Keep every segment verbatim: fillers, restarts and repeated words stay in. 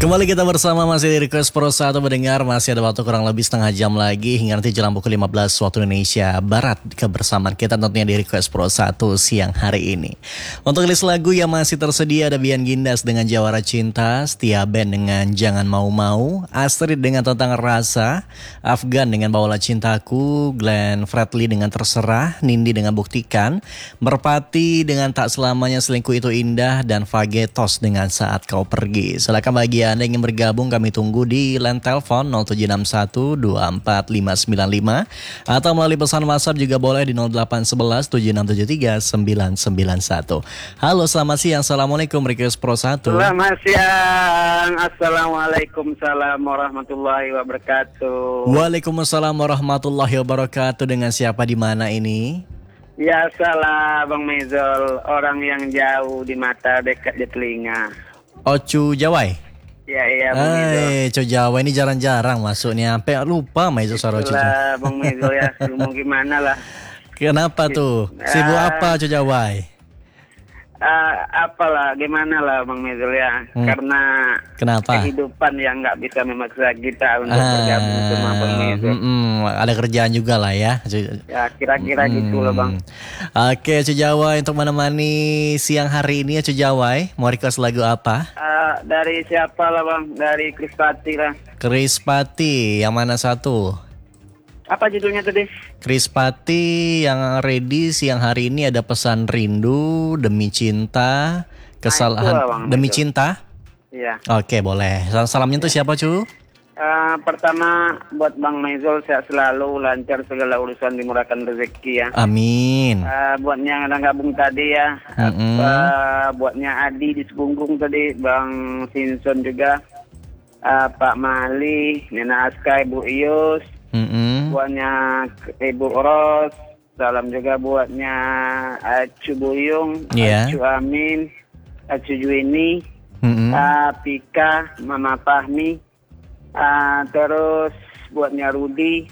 Kembali kita bersama masih di Request Pro satu mendengar. Masih ada waktu kurang lebih setengah jam lagi hingga nanti jelang pukul lima belas waktu Indonesia Barat. Kebersamaan kita tentunya di Request Pro satu siang hari ini. Untuk list lagu yang masih tersedia ada Bian Gindas dengan Jawara Cinta, Setia Band dengan Jangan Mau-Mau, Astrid dengan Tentang Rasa, Afgan dengan Bawalah Cintaku, Glenn Fredly dengan Terserah, Nindi dengan Buktikan, Merpati dengan Tak Selamanya Selingkuh Itu Indah, dan Fagetos dengan Saat Kau Pergi. Silakan bagi Anda yang ingin bergabung, kami tunggu di line telepon nol tujuh enam satu dua empat lima sembilan lima atau melalui pesan WhatsApp juga boleh di nol delapan satu satu tujuh enam tujuh tiga sembilan sembilan satu. Halo, selamat siang. Assalamualaikum Request Pro satu. Selamat siang. Assalamualaikum salam warahmatullahi wabarakatuh. Waalaikumsalam warahmatullahi wabarakatuh. Dengan siapa di mana ini? Ya salah Bang Mezol, orang yang jauh di mata dekat di telinga. Ocu Jawai. Ya iya Bang Mezol. Eh, Ocu Jawa ini jarang-jarang masuknya, sampai lupa Mezol suara Ocu Jawa. Itulah Bang Mezol ya, mau gimana lah. Kenapa tuh? Sibuk Ah. apa Ocu Jawai? Uh, apalah gimana lah Bang Mezol ya, Hmm. karena Kenapa? kehidupan yang nggak bisa memaksa kita untuk bergabung sama Bang Mezol. mm, mm, ada kerjaan juga lah ya. Ya kira-kira gitu loh Bang. Oke, Ocu Jawai, untuk menemani siang hari ini Ocu Jawai, mau request lagu apa? Uh, dari siapa lah Bang? Dari Krispati lah. Krispati, yang mana satu? Apa judulnya tadi? Krispati yang ready siang hari ini ada Pesan Rindu, Demi Cinta, Kesalahan, Nah, itu lah, Bang, Demi itu. Cinta. Iya. Oke, boleh. Salam salamnya tuh siapa, Cu? Uh, pertama buat Bang Mezol, sehat selalu, lancar segala urusan, dimurahkan rezeki ya. Amin. Uh, buatnya yang ada gabung tadi ya. Mm-mm. Uh, buatnya Adi di Sepunggung tadi, Bang Sinson juga, uh, Pak Mali, Nena Aska, Ibu Ius, Mm-mm. buatnya Ibu Ros, salam juga buatnya Acu Buyung, Iya. Acu Amin, Acu Juini, Mm-mm. uh, Pika, Mama Fahmi, uh, terus buatnya Rudi,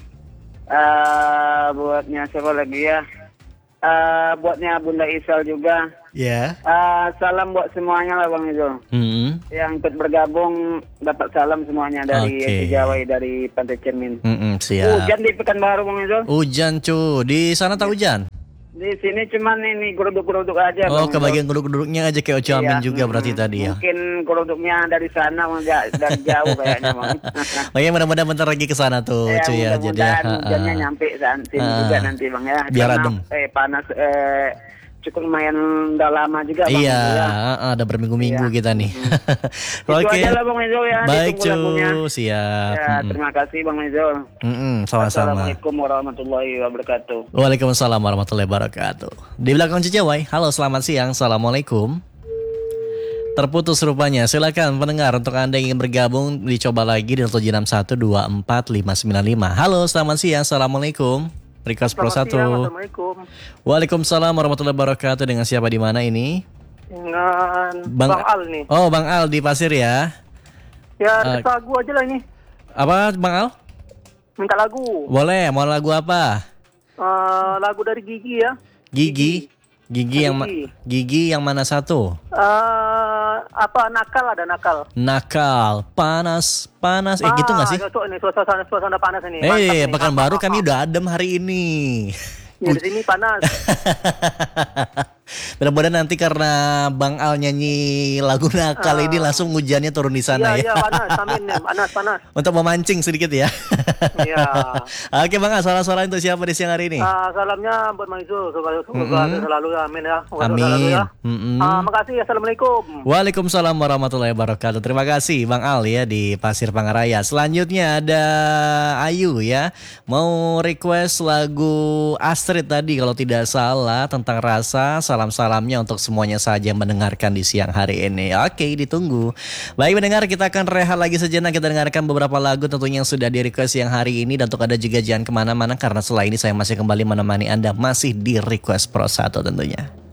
uh, buatnya siapa lagi ya, uh, buatnya Bunda Isal juga. Ya. Uh, salam buat semuanya lah Bang Izul. Mm-mm. Yang ikut bergabung dapat salam semuanya dari Oke. Jawa, dari Pantai Cermin. Mm-mm, siap. Hujan di Pekanbaru Bang Izul. Hujan, Cu. Di sana tak hujan? Di sini cuman ini geruduk-geruduk aja. Oh, Bang Izul. kebagian geruduk-geruduknya aja kayak Ocu Amin Iya, juga berarti mm, tadi ya. Mungkin geruduknya dari sana, enggak dari jauh kayaknya Bang. Oke, mudah-mudahan bentar lagi ke sana tuh, Ya, Cu ya. Jadi ya. mudah-mudahan hujannya ha-ha. nyampe sana sini Ha-ha. juga nanti Bang ya. Biar Karena, adem. Eh panas eh cukup lumayan udah lama juga Bang. Iya, Ya. ha-ha, ada berminggu-minggu Iya. kita nih. Itu Oke. aja lah Bang Mezol ya. Baik, ditunggu lagunya. Cu. Siap. Ya, Mm-mm. terima kasih Bang Mezol. Mm-mm, sama-sama. Assalamualaikum warahmatullahi wabarakatuh. Waalaikumsalam warahmatullahi wabarakatuh. Di belakang Cicawai. Halo, selamat siang. Assalamualaikum. Terputus rupanya. Silakan pendengar, untuk Anda yang ingin bergabung dicoba lagi di nol tujuh enam satu dua empat lima sembilan lima. Halo, selamat siang. Assalamualaikum. Request Pro Selamat satu. siang, Assalamualaikum. Waalaikumsalam warahmatullahi wabarakatuh. Dengan siapa di mana ini? Dengan Bang- Bang, Al nih. Oh, Bang Al di Pasir ya. Ya, Eh. lagu aja lah ini. Apa, Bang Al? Minta lagu. Boleh, mau lagu apa? Eh, lagu dari Gigi ya. Gigi. Gigi yang ma- Gigi. Gigi yang mana satu? Eh, apa nakal ada nakal. Nakal, panas, panas. Eh gitu nggak sih? Ah, cocok ini suasana suasana panas ini. Eh, Mantap nih. Pekanbaru Ah, kami ah, udah adem hari ini. ah. Ya, di sini panas. Mudah-mudahan nanti karena Bang Al nyanyi lagu nakal ini langsung hujannya turun di sana Iya, ya. iya panas. Amin ya. Panas, panas. Untuk memancing sedikit ya. Iya. Oke Bang Al, salah-salah untuk siapa di siang hari ini? Ah, salamnya buat Mang Isul. Semoga semoga Mm-mm. selalu ya. Amin ya. Semoga Amin. selalu ya. Mm-mm. Ah, makasih. Assalamualaikum. Waalaikumsalam warahmatullahi wabarakatuh. Terima kasih Bang Al ya di Pasir Pangaraya. Selanjutnya ada Ayu ya. Mau request lagu Astrid tadi kalau tidak salah, Tentang Rasa. Salam-salamnya untuk semuanya saja yang mendengarkan di siang hari ini. Oke, ditunggu. Baik mendengar, kita akan rehat lagi sejenak. Kita dengarkan beberapa lagu tentunya yang sudah di request siang hari ini. Dan untuk Anda juga jangan kemana-mana, karena setelah ini saya masih kembali menemani Anda masih di Request Pro satu tentunya.